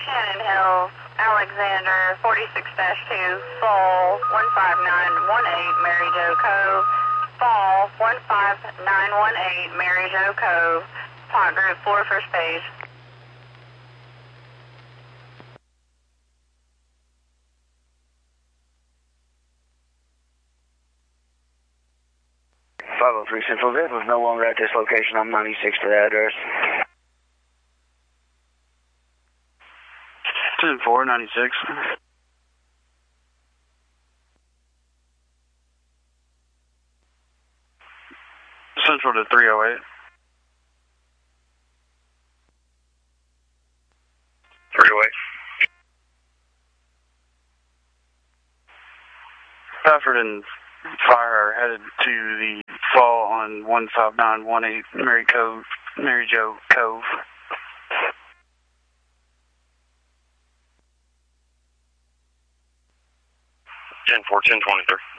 Shannon Hills, Alexander, 46-2, Fall 15918, Mary Jo Cove, Fall 15918, Mary Jo Cove, Pot Group 4, first page. Central vehicle is no longer at this location. I'm 96 to the address. 10-4, 96. Central to 308. 308. Stafford and Fire are headed to the Fall on 15918 Mary Jo Cove. 10-4, 10-23.